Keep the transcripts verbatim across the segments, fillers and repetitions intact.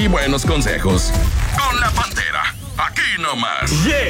y buenos consejos. Con la Pantera, aquí nomás. Yeah.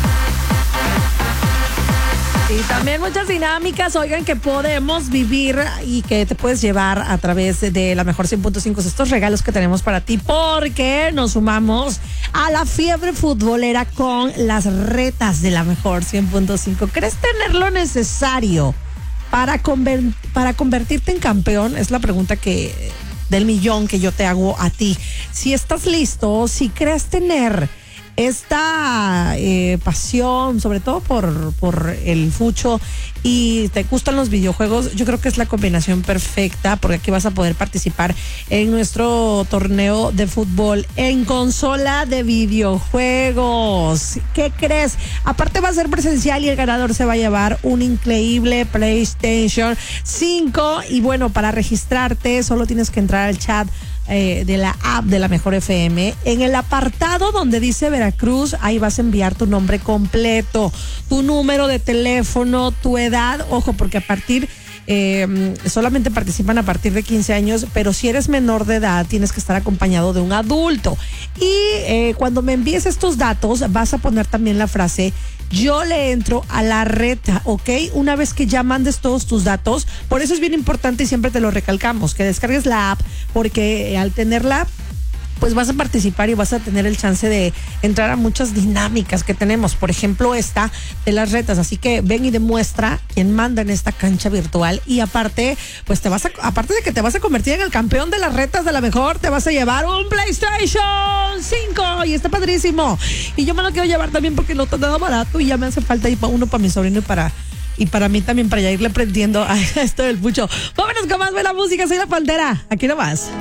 Y también muchas dinámicas, oigan, que podemos vivir y que te puedes llevar a través de la mejor cien punto cinco, estos regalos que tenemos para ti, porque nos sumamos a la fiebre futbolera con las retas de la mejor cien punto cinco. ¿Crees tener lo necesario para, conver- para convertirte en campeón? Es la pregunta que del millón que yo te hago a ti. Si estás listo, si crees tener esta eh, pasión, sobre todo por, por el fucho, y te gustan los videojuegos, yo creo que es la combinación perfecta, porque aquí vas a poder participar en nuestro torneo de fútbol en consola de videojuegos. ¿Qué crees? Aparte va a ser presencial y el ganador se va a llevar un increíble PlayStation cinco. Y bueno, para registrarte solo tienes que entrar al chat Eh, de la app de la Mejor F M. En el apartado donde dice Veracruz, ahí vas a enviar tu nombre completo, tu número de teléfono, tu edad. Ojo, porque a partir eh, solamente participan a partir de quince años, pero si eres menor de edad tienes que estar acompañado de un adulto. Y eh, cuando me envíes estos datos vas a poner también la frase: yo le entro a la reta, ¿ok? Una vez que ya mandes todos tus datos. Por eso es bien importante y siempre te lo recalcamos, que descargues la app, porque al tenerla, pues vas a participar y vas a tener el chance de entrar a muchas dinámicas que tenemos. Por ejemplo, esta de las retas. Así que ven y demuestra quién manda en esta cancha virtual. Y aparte, pues te vas a, aparte de que te vas a convertir en el campeón de las retas de la mejor, te vas a llevar un PlayStation cinco. Y está padrísimo. Y yo me lo quiero llevar también porque no está nada barato y ya me hace falta uno para mi sobrino y para... Y para mí también, para ya irle aprendiendo a esto del pucho. Vámonos con más buena música. Soy la Pantera. Aquí nomás.